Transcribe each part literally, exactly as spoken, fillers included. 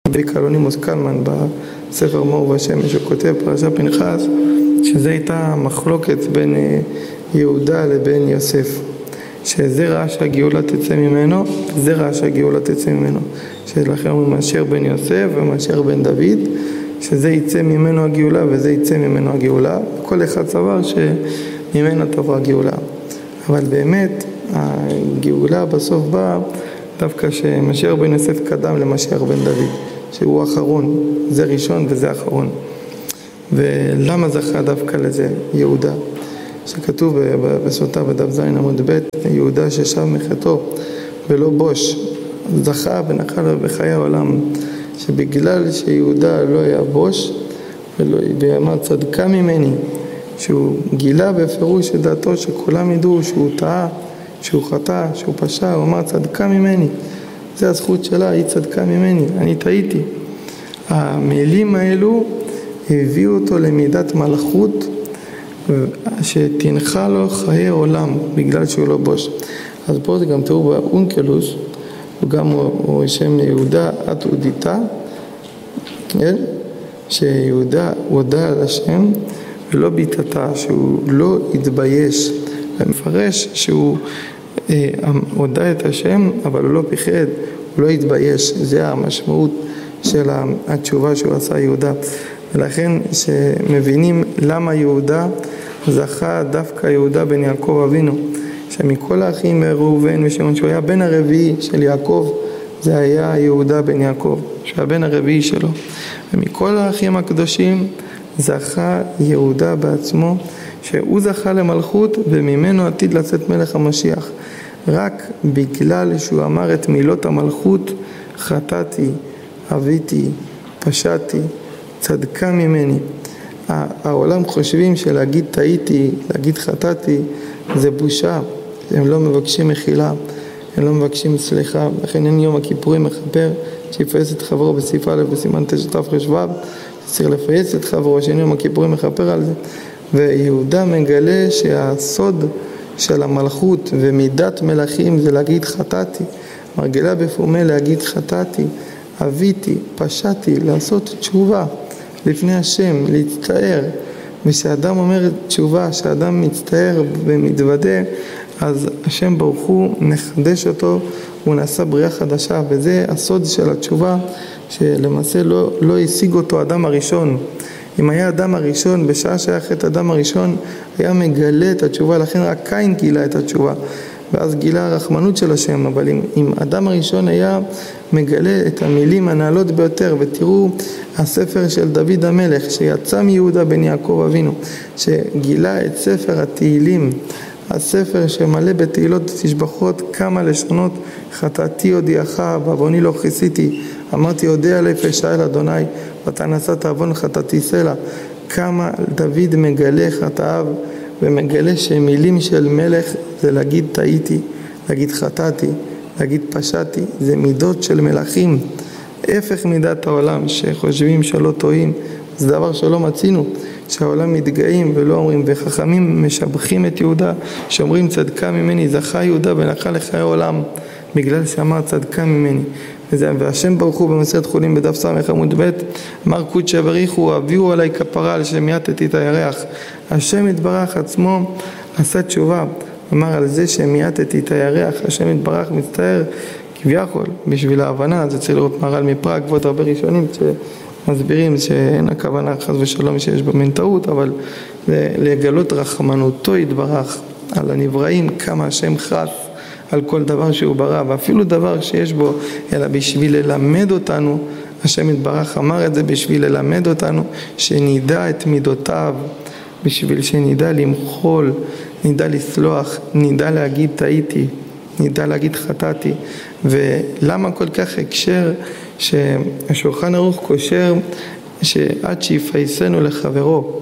רבי קלונימוס קלמן בספר מאור והשמש, הוא כותב פרשת פנחס, שזה הייתה מחלוקת בין יהודה לבין יוסף, שזה ראה שהגאולה תצא ממנו, זה ראה שהגאולה תצא ממנו, שלכן הוא מאשר בן יוסף ומאשר בן דוד, שזה יצא ממנו הגאולה וזה יצא ממנו הגאולה. כל אחד סבר שממנו תבוא הגאולה, אבל באמת הגאולה בסוף באה דווקא שמאשר בן יוסף קדם למאשר בן דוד, שהוא אחרון, זה ראשון וזה אחרון. ולמה זכה דווקא לזה יהודה? שכתוב בסוטה בדף זין עמוד ב', יהודה ששב מחטאו ולא בוש, זכה ונחל בחיי העולם, שבגלל שיהודה לא היה בוש ואמר צדקה ממני, שהוא גילה בפירוש את דעתו שכולם ידעו שהוא טעה, שהוא חטא, שהוא פשע, הוא אמר צדקה ממני, זה הזכות שלה, היא צדקה ממני, אני טעיתי. המילים האלו הביאו אותו למידת מלכות שתנחה לו חיי עולם בגלל שהוא לא בוש. אז פה זה גם תראו באונקלוס, הוא גם הוא שם יהודה את הודיתה, שיהודה הודה על השם ולא ביטתה, שהוא לא התבייש, ומפרש שהוא אה, הודה את השם אבל הוא לא פיחד, הוא לא התבייש. זה המשמעות של התשובה שהוא עשה יהודה. ולכן שמבינים למה יהודה זכה דווקא יהודה בן יעקב אבינו, שמכל האחים ראובן ושמעון, שהוא היה בן הרביעי של יעקב, זה היה יהודה בן יעקב, שהוא הבן הרביעי שלו. ומכל האחים הקדושים זכה יהודה בעצמו, שהוא זכה למלכות וממנו עתיד לצאת מלך המשיח. רק בגלל שהוא אמר את מילות המלכות, חטאתי, עוויתי, פשעתי, צדקה ממני. העולם חושבים שלהגיד טעיתי, להגיד חטאתי, זה בושה. הם לא מבקשים מחילה, הם לא מבקשים סליחה. לכן אין יום הכיפורים מכפר שיפייס את חברו בסעיף א' בסימן תשע תר"ו, צריך לפייס את חברו, שאין יום הכיפורים מכפר על זה. ויהודה מגלה שהסוד של המלכות ומידת מלכים זה להגיד חטאתי. מרגלה בפומה להגיד חטאתי, עוויתי, פשעתי, לעשות תשובה לפני השם, להצטער. ושאדם אומר תשובה, שאדם מצטער ומתוודה, אז השם ברוך הוא נחדש אותו, הוא נעשה בריאה חדשה. וזה הסוד של התשובה, שלמעשה לא, לא השיג אותו אדם הראשון. אם היה אדם הראשון, בשעה שהיה חטא אדם הראשון, היה מגלה את התשובה, לכן רק קין גילה את התשובה, ואז גילה הרחמנות של השם. אבל אם, אם אדם הראשון היה מגלה את המילים הנעלות ביותר, ותראו הספר של דוד המלך, שיצא מיהודה בן יעקב אבינו, שגילה את ספר התהילים, הספר שמלא בתהילות תשבחות, כמה לשונות, חטאתי הודיעך, בעווני לא כיסיתי, אמרתי הודיע לי פשעי אל אדוני, ואתה נשאת עוון חטאתי סלע. כמה דוד מגלה חטאיו, ומגלה שמילים של מלך זה להגיד טעיתי, להגיד חטאתי, להגיד פשעתי, זה מידות של מלכים. הפך מידת העולם שחושבים שלא טועים, זה דבר שלא מצינו, שהעולם מתגאים ולא אומרים. וחכמים משבחים את יהודה, שאומרים צדקה ממני, זכה יהודה ונחל לחיי עולם בגלל שאמר צדקה ממני. וזה, והשם ברוך הוא במסכת חולין בדף סמך עמוד ב', אמר קודשא בריחו, הביאו עליי כפרה על שמיעטתי את הירח. השם יתברך עצמו עשה תשובה, אמר על זה שמיעטתי את הירח. השם יתברך מצטער כביכול בשביל ההבנה. זה צריך לראות מהר"ל מפראג ועוד הרבה ראשונים שמסבירים שאין הכוונה חס ושלום שיש במין טעות, אבל לגלות רחמנותו יתברך על הנבראים, כמה השם חס על כל דבר שהוא ברא, ואפילו דבר שיש בו, אלא בשביל ללמד אותנו. השם יתברך אמר את זה בשביל ללמד אותנו, שנדע את מידותיו, בשביל שנדע למחול, נדע לסלוח, נדע להגיד טעיתי, נדע להגיד חטאתי. ולמה כל כך הקשר שהשולחן ערוך קושר שעד שיפייסנו לחברו?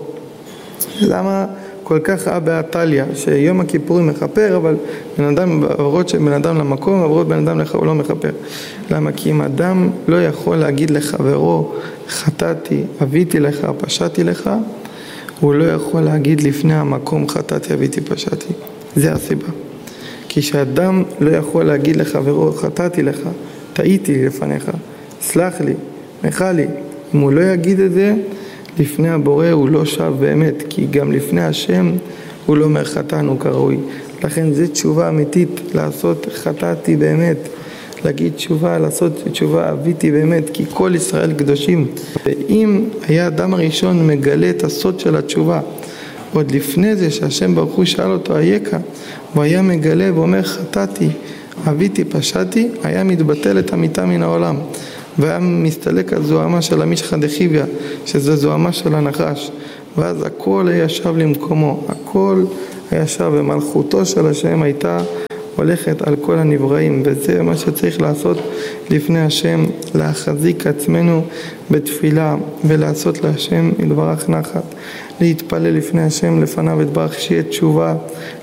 למה כל כך אבא עתליה, שיום הכיפורים מחפר, אבל בן אדם, עברות של בן אדם למקום, עברות בן אדם לחברו לא מחפר. למה? כי אם אדם לא יכול להגיד לחברו, חטאתי, עוויתי לך, פשעתי לך, הוא לא יכול להגיד לפני המקום, חטאתי, עוויתי, פשעתי. זה הסיבה. כי שאדם לא יכול להגיד לחברו, חטאתי לך, טעיתי לפניך, סלח לי, מחלי. אם הוא לא יגיד את זה, לפני הבורא הוא לא שב באמת, כי גם לפני השם הוא לא אומר חטאנו כראוי. לכן זה תשובה אמיתית, לעשות חטאתי באמת, להגיד תשובה, לעשות תשובה אביתי באמת, כי כל ישראל קדושים. ואם היה האדם הראשון מגלה את הסוד של התשובה, עוד לפני זה שהשם ברוך הוא שאל אותו אייכה, הוא היה מגלה ואומר חטאתי, אביתי, פשעתי, היה מתבטל את המיטה מן העולם. והיה מסתלק הזוהמה של המשחא דחיביא, שזה זוהמה של הנחש, ואז הכל היה שב למקומו, הכל היה שב, ומלכותו של השם הייתה הולכת על כל הנבראים. וזה מה שצריך לעשות לפני השם, להחזיק עצמנו בתפילה ולעשות להשם יתברך נחת, להתפלל לפני השם לפניו יתברך, שיהיה תשובה